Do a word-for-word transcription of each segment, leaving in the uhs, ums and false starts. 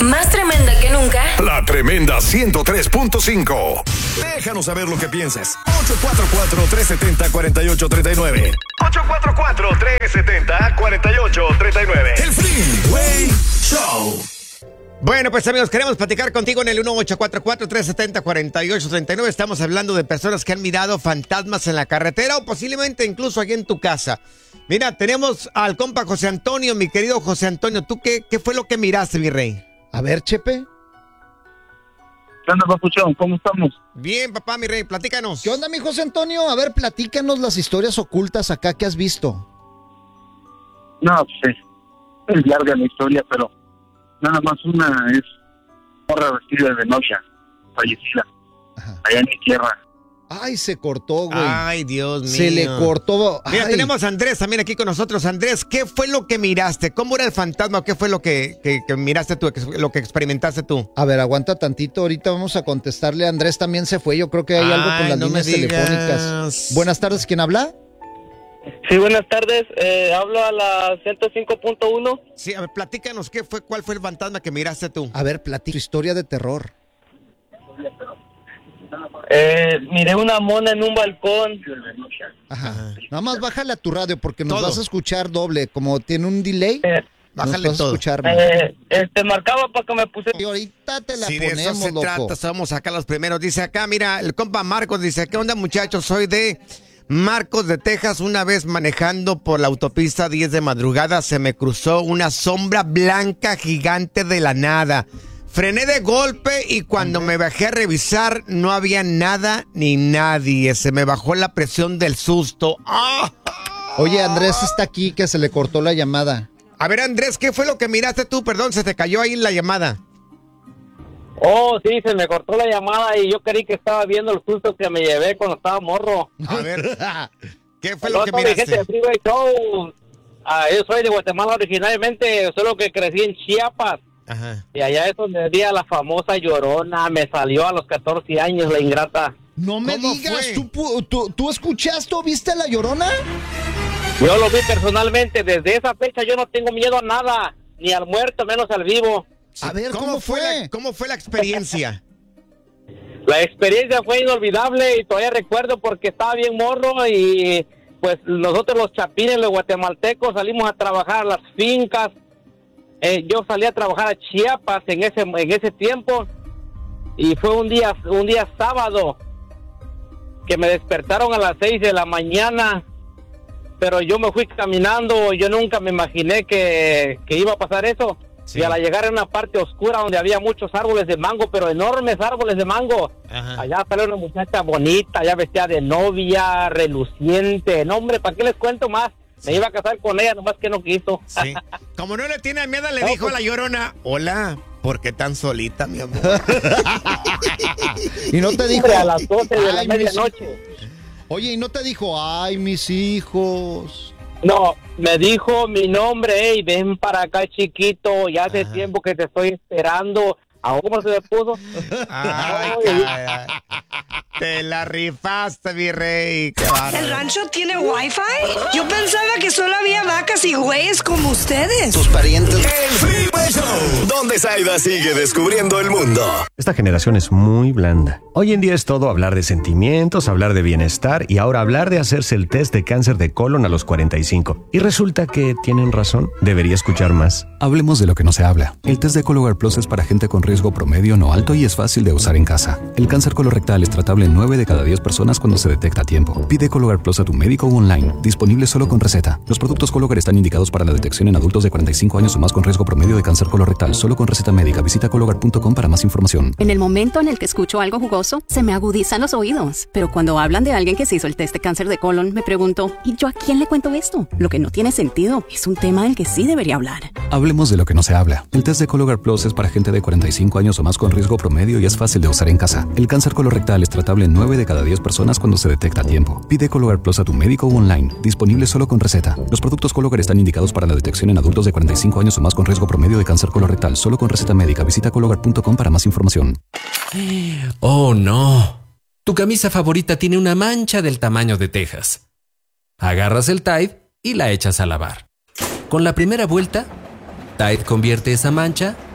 Más tremenda que nunca. La Tremenda ciento tres punto cinco. Déjanos saber lo que piensas. ocho cuatro cuatro, tres siete cero, cuatro ocho tres nueve. ocho cuatro cuatro, tres siete cero, cuatro ocho tres nueve. El Freeway Show. Bueno, pues amigos, queremos platicar contigo en el uno ocho cuatro cuatro, tres siete cero, cuatro ocho tres nueve. Estamos hablando de personas que han mirado fantasmas en la carretera o posiblemente incluso aquí en tu casa. Mira, tenemos al compa José Antonio, mi querido José Antonio. ¿Tú qué, qué fue lo que miraste, mi rey? A ver, Chepe. ¿Qué onda, papuchón? ¿Cómo estamos? Bien, papá, mi rey, platícanos. ¿Qué onda, mi José Antonio? A ver, platícanos las historias ocultas acá que has visto. No, pues es, es larga la historia, pero nada más una es morra vestida de novia, fallecida, Ajá. allá en mi tierra. Ay, se cortó, güey. Ay, Dios mío. Se le cortó. Mira, Ay. tenemos a Andrés también aquí con nosotros. Andrés, ¿qué fue lo que miraste? ¿Cómo era el fantasma? ¿Qué fue lo que, que, que miraste tú, lo que experimentaste tú? A ver, aguanta tantito. Ahorita vamos a contestarle. Andrés también se fue. Yo creo que hay Ay, algo con las no líneas telefónicas. Buenas tardes, ¿quién habla? Sí, buenas tardes. Eh, hablo a la ciento cinco punto uno. Sí, a ver, platícanos, ¿qué fue, ¿cuál fue el fantasma que miraste tú? A ver, platica tu historia de terror. Eh, miré una mona en un balcón. Ajá. Nada más bájale a tu radio porque nos todo. vas a escuchar doble. Como tiene un delay, Eh, bájale nos vas todo. a escuchar. eh, este, marcaba para que me pusiera. Y ahorita te la Si de ponemos, eso se loco. trata, vamos a sacar los primeros. Dice acá, mira, el compa Marcos dice, ¿qué onda, muchachos? Soy de Marcos de Texas. Una vez manejando por la autopista diez de madrugada se me cruzó una sombra blanca gigante de la nada. Frené de golpe y cuando me bajé a revisar no había nada ni nadie. Se me bajó la presión del susto. ¡Ah! Oye, Andrés está aquí que se le cortó la llamada. A ver, Andrés, ¿qué fue lo que miraste tú? Perdón, se te cayó ahí la llamada. Oh, sí, se me cortó la llamada y yo creí que estaba viendo el susto que me llevé cuando estaba morro. A ver, ¿qué fue No, lo que no, mi gente miraste? de Freeway Show. Ah, yo soy de Guatemala originalmente, solo que crecí en Chiapas. Ajá. Y allá es donde vi a la famosa Llorona. Me salió a los catorce años la ingrata. No me ¿Cómo digas, fue? ¿tú, pu- tú, ¿tú escuchaste o viste a la Llorona? Yo lo vi personalmente. Desde esa fecha yo no tengo miedo a nada. Ni al muerto, menos al vivo. A ver, ¿cómo, fue? la, ¿Cómo fue la experiencia? La experiencia fue inolvidable y todavía recuerdo porque estaba bien morro y pues nosotros los chapines, los guatemaltecos, salimos a trabajar a las fincas. Eh, yo salí a trabajar a Chiapas en ese en ese tiempo y fue un día un día sábado que me despertaron a las seis de la mañana, pero yo me fui caminando. Yo nunca me imaginé que, que iba a pasar eso. Sí. Y al llegar a una parte oscura donde había muchos árboles de mango, pero enormes árboles de mango, Ajá. allá salió una muchacha bonita, ya vestida de novia, reluciente. No, hombre, ¿para qué les cuento más? Me iba a casar con ella, nomás que no quiso. Sí. Como no le tiene miedo, le no, dijo pues... a la Llorona, hola, ¿por qué tan solita, mi amor? Y no te dijo... a las doce de la medianoche. Oye, y no te dijo, ay, mis hijos... No, me dijo mi nombre, hey, ven para acá, chiquito, ya hace Ajá. tiempo que te estoy esperando. ¿A cómo se me puso? Ay, ay, te la rifaste, mi rey. ¿El rancho tiene wifi? Yo pensaba que solo había vacas y güeyes como ustedes. Tus parientes. El Freeway Show, donde Zaida sigue descubriendo el mundo. Esta generación es muy blanda. Hoy en día es todo hablar de sentimientos, hablar de bienestar y ahora hablar de hacerse el test de cáncer de colon a los cuarenta y cinco. Y resulta que tienen razón. Debería escuchar más. Hablemos de lo que no se habla. El test de Cologuard Plus es para gente con riesgo promedio no alto y es fácil de usar en casa. El cáncer colorectal es tratable en nueve de cada diez personas cuando se detecta a tiempo. Pide Cologuard Plus a tu médico o online. Disponible solo con receta. Los productos Cologuard están indicados para la detección en adultos de cuarenta y cinco años o más con riesgo promedio de cáncer colorectal. Solo con receta médica. Visita cologuard punto com para más información. En el momento en el que escucho algo jugoso, se me agudizan los oídos. Pero cuando hablan de alguien que se hizo el test de cáncer de colon, me pregunto, ¿y yo a quién le cuento esto? Lo que no tiene sentido. Es un tema del que sí debería hablar. Hablemos de lo que no se habla. El test de Cologuard Plus es para gente de cuarenta y cinco años o más con riesgo promedio y es fácil de usar en casa. El cáncer colorectal es tratable en nueve de cada diez personas cuando se detecta a tiempo. Pide Cologuard Plus a tu médico o online. Disponible solo con receta. Los productos Cologuard están indicados para la detección en adultos de cuarenta y cinco años o más con riesgo promedio de cáncer colorectal. Solo con receta médica. Visita cologuard punto com para más información. Oh, no. Tu camisa favorita tiene una mancha del tamaño de Texas. Agarras el Tide y la echas a lavar. Con la primera vuelta, Tide convierte esa mancha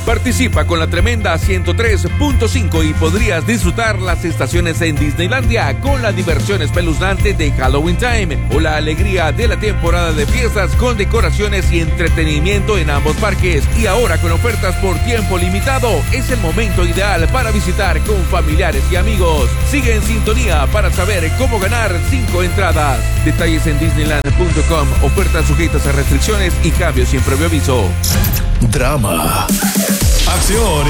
Participa con la tremenda ciento tres punto cinco y podrías disfrutar las estaciones en Disneylandia con la diversión espeluznante de Halloween Time o la alegría de la temporada de fiestas con decoraciones y entretenimiento en ambos parques. Y ahora con ofertas por tiempo limitado, es el momento ideal para visitar con familiares y amigos. Sigue en sintonía para saber cómo ganar cinco entradas. Detalles en disneyland punto com. Ofertas sujetas a restricciones y cambios sin previo aviso. Drama, acción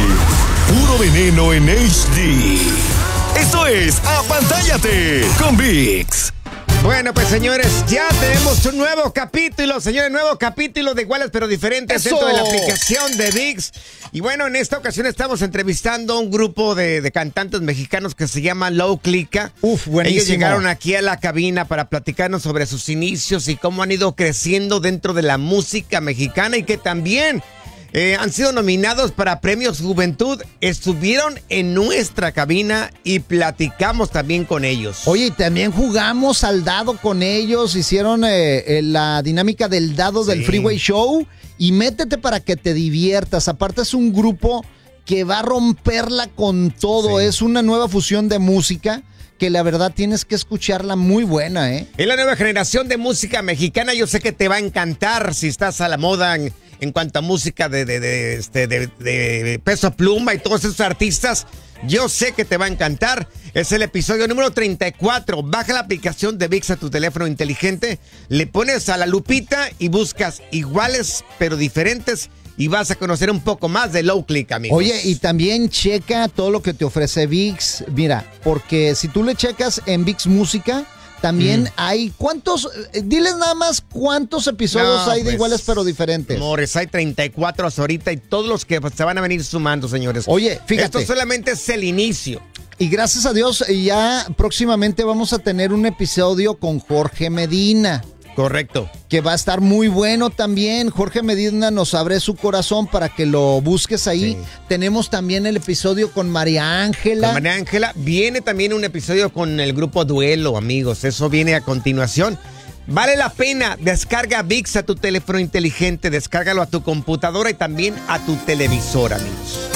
y puro veneno en H D. Esto es Apantállate con ViX. Bueno, pues señores, ya tenemos un nuevo capítulo, señores, nuevo capítulo de Iguales pero Diferentes ¡Eso! dentro de la aplicación de ViX. Y bueno, en esta ocasión estamos entrevistando a un grupo de, de cantantes mexicanos que se llama Low Clica. Uf, buenísimo. Ellos llegaron aquí a la cabina para platicarnos sobre sus inicios y cómo han ido creciendo dentro de la música mexicana y que también Eh, han sido nominados para Premios Juventud, estuvieron en nuestra cabina y platicamos también con ellos. Oye, y también jugamos al dado con ellos, hicieron eh, eh, la dinámica del dado del Sí. Freeway Show y métete para que te diviertas. Aparte es un grupo que va a romperla con todo, Sí. es una nueva fusión de música que la verdad tienes que escucharla muy buena, ¿eh? Es la nueva generación de música mexicana, yo sé que te va a encantar si estás a la moda en, en cuanto a música de, de, de, este, de, de Peso Pluma y todos esos artistas. Yo sé que te va a encantar. Es el episodio número treinta y cuatro. Baja la aplicación de ViX a tu teléfono inteligente, le pones a la lupita y buscas Iguales pero Diferentes y vas a conocer un poco más de Low Click, amigos. Oye, y también checa todo lo que te ofrece ViX. Mira, porque si tú le checas en ViX Música, también mm. hay cuántos, eh, diles nada más cuántos episodios No, hay de pues, Iguales pero Diferentes. Amores, hay treinta y cuatro hasta ahorita y todos los que se van a venir sumando, señores. Oye, fíjate. Esto solamente es el inicio. Y gracias a Dios ya próximamente vamos a tener un episodio con Jorge Medina. Correcto. Que va a estar muy bueno también. Jorge Medina nos abre su corazón para que lo busques ahí. Sí. Tenemos también el episodio con María Ángela. Con María Ángela. Viene también un episodio con el grupo Duelo, amigos. Eso viene a continuación. Vale la pena. Descarga ViX a tu teléfono inteligente. Descárgalo a tu computadora y también a tu televisor, amigos.